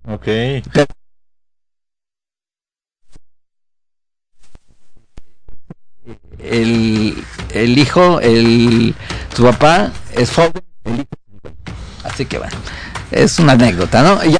Ok. El hijo, su papá es Foden, el hijo. Así que bueno, es una anécdota, ¿no? Y